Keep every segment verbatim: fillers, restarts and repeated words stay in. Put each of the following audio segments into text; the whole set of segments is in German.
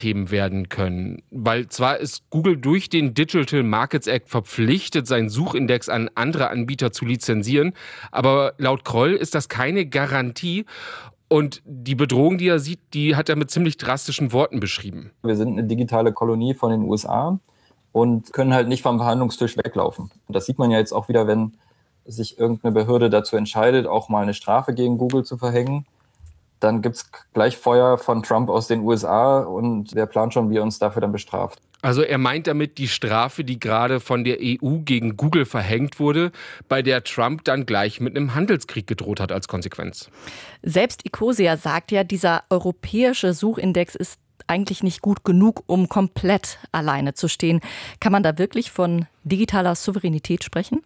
Themen werden können. Weil zwar ist Google durch den Digital Markets Act verpflichtet, seinen Suchindex an andere Anbieter zu lizenzieren, aber laut Kroll ist das keine Garantie. Und die Bedrohung, die er sieht, die hat er mit ziemlich drastischen Worten beschrieben. Wir sind eine digitale Kolonie von den U S A und können halt nicht vom Verhandlungstisch weglaufen. Und das sieht man ja jetzt auch wieder, wenn sich irgendeine Behörde dazu entscheidet, auch mal eine Strafe gegen Google zu verhängen. Dann gibt es gleich Feuer von Trump aus den U S A und der plant schon, wie er uns dafür dann bestraft. Also er meint damit die Strafe, die gerade von der E U gegen Google verhängt wurde, bei der Trump dann gleich mit einem Handelskrieg gedroht hat als Konsequenz. Selbst Ecosia sagt ja, dieser europäische Suchindex ist eigentlich nicht gut genug, um komplett alleine zu stehen. Kann man da wirklich von digitaler Souveränität sprechen?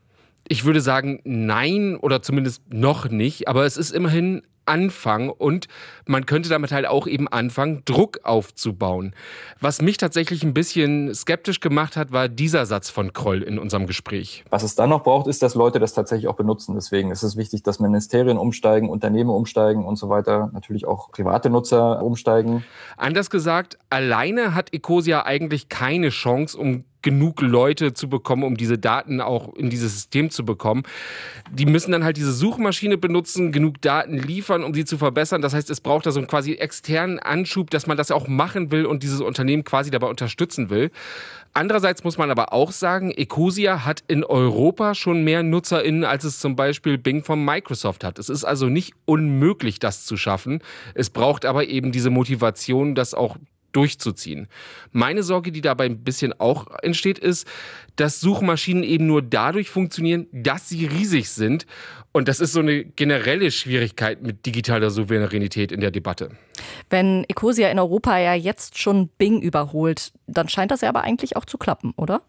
Ich würde sagen, nein oder zumindest noch nicht, aber es ist immerhin Anfang und man könnte damit halt auch eben anfangen, Druck aufzubauen. Was mich tatsächlich ein bisschen skeptisch gemacht hat, war dieser Satz von Kroll in unserem Gespräch. Was es dann noch braucht, ist, dass Leute das tatsächlich auch benutzen. Deswegen ist es wichtig, dass Ministerien umsteigen, Unternehmen umsteigen und so weiter. Natürlich auch private Nutzer umsteigen. Anders gesagt, alleine hat Ecosia eigentlich keine Chance, um genug Leute zu bekommen, um diese Daten auch in dieses System zu bekommen. Die müssen dann halt diese Suchmaschine benutzen, genug Daten liefern, um sie zu verbessern. Das heißt, es braucht da so einen quasi externen Anschub, dass man das auch machen will und dieses Unternehmen quasi dabei unterstützen will. Andererseits muss man aber auch sagen, Ecosia hat in Europa schon mehr NutzerInnen, als es zum Beispiel Bing von Microsoft hat. Es ist also nicht unmöglich, das zu schaffen. Es braucht aber eben diese Motivation, das auch durchzuziehen. Meine Sorge, die dabei ein bisschen auch entsteht, ist, dass Suchmaschinen eben nur dadurch funktionieren, dass sie riesig sind. Und das ist so eine generelle Schwierigkeit mit digitaler Souveränität in der Debatte. Wenn Ecosia in Europa ja jetzt schon Bing überholt, dann scheint das ja aber eigentlich auch zu klappen, oder?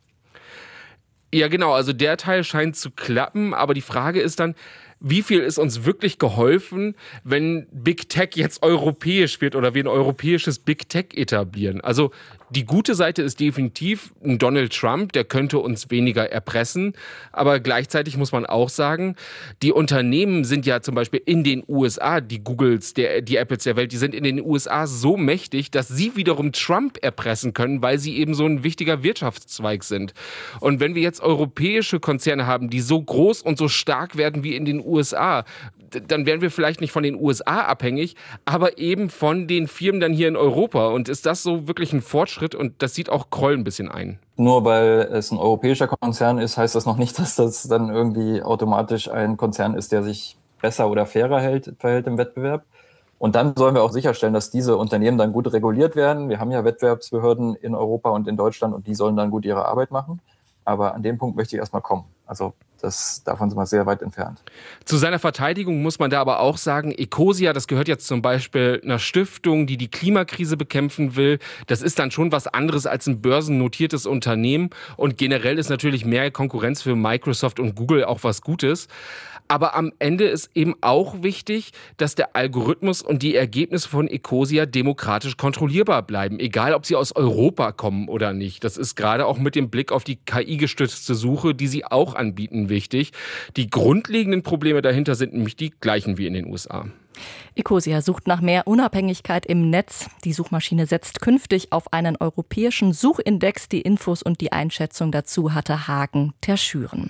Ja, genau. Also der Teil scheint zu klappen. Aber die Frage ist dann, wie viel ist uns wirklich geholfen, wenn Big Tech jetzt europäisch wird oder wir ein europäisches Big Tech etablieren? Also die gute Seite ist definitiv ein Donald Trump, der könnte uns weniger erpressen. Aber gleichzeitig muss man auch sagen, die Unternehmen sind ja zum Beispiel in den U S A, die Googles, der, die Apples der Welt, die sind in den U S A so mächtig, dass sie wiederum Trump erpressen können, weil sie eben so ein wichtiger Wirtschaftszweig sind. Und wenn wir jetzt europäische Konzerne haben, die so groß und so stark werden wie in den U S A, dann wären wir vielleicht nicht von den U S A abhängig, aber eben von den Firmen dann hier in Europa. Und ist das so wirklich ein Fortschritt? Und das sieht auch Kroll ein bisschen ein. Nur weil es ein europäischer Konzern ist, heißt das noch nicht, dass das dann irgendwie automatisch ein Konzern ist, der sich besser oder fairer hält, verhält im Wettbewerb. Und dann sollen wir auch sicherstellen, dass diese Unternehmen dann gut reguliert werden. Wir haben ja Wettbewerbsbehörden in Europa und in Deutschland und die sollen dann gut ihre Arbeit machen. Aber an dem Punkt möchte ich erstmal kommen. Also das, davon sind wir sehr weit entfernt. Zu seiner Verteidigung muss man da aber auch sagen, Ecosia, das gehört jetzt zum Beispiel einer Stiftung, die die Klimakrise bekämpfen will. Das ist dann schon was anderes als ein börsennotiertes Unternehmen. Und generell ist natürlich mehr Konkurrenz für Microsoft und Google auch was Gutes. Aber am Ende ist eben auch wichtig, dass der Algorithmus und die Ergebnisse von Ecosia demokratisch kontrollierbar bleiben, egal ob sie aus Europa kommen oder nicht. Das ist gerade auch mit dem Blick auf die K I-gestützte Suche, die sie auch anbieten, wichtig. Die grundlegenden Probleme dahinter sind nämlich die gleichen wie in den U S A. Ecosia sucht nach mehr Unabhängigkeit im Netz. Die Suchmaschine setzt künftig auf einen europäischen Suchindex. Die Infos und die Einschätzung dazu hatte Hagen Terschüren.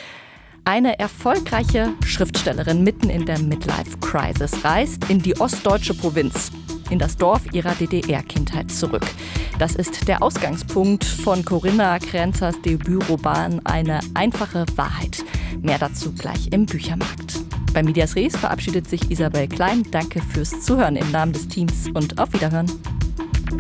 Eine erfolgreiche Schriftstellerin mitten in der Midlife-Crisis reist in die ostdeutsche Provinz, in das Dorf ihrer D D R-Kindheit zurück. Das ist der Ausgangspunkt von Corinna Kränzers Debütroman Eine einfache Wahrheit. Mehr dazu gleich im Büchermarkt. Bei Medias Res verabschiedet sich Isabel Klein. Danke fürs Zuhören im Namen des Teams und auf Wiederhören.